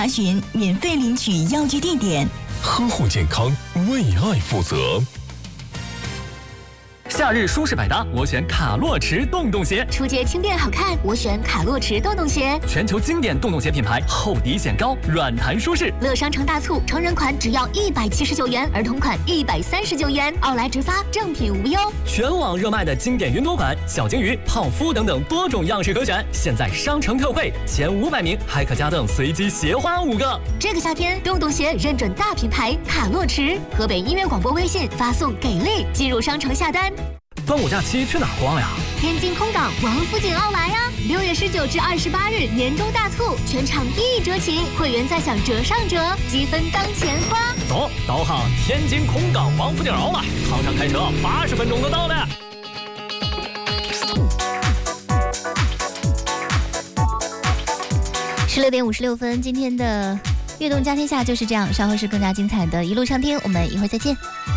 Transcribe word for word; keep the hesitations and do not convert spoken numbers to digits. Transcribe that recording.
查询，免费领取药剂地点。 呵护健康，为爱负责。 夏日舒适百搭，我选卡洛驰洞洞鞋。 出街轻便好看，我选卡洛驰洞洞鞋。 全球经典洞洞鞋品牌，厚底显高，软弹舒适。 乐商城大促，成人款只要一百七十九元，儿童款一百三十九元，奥莱直发，正品无忧。 全网热卖的经典云朵款、小金鱼、泡芙等等多种样式可选，现在商城特惠，前五百名还可加赠随机鞋花五个。 这个夏天，洞洞鞋认准大品牌卡洛驰，河北音乐广播微信发送给力，进入商城下单。 端午假期去哪逛呀？ 天津空港王府井奥莱呀！六月十九至二十八日年终大促，全场一折起，会员再享折上折，积分当钱花。 走，导航天津空港王府井奥莱，航上开车八十分钟就到了。 十六点五十六分，今天的悦动家天下就是这样，稍后是更加精彩的一路畅听，我们一会儿再见。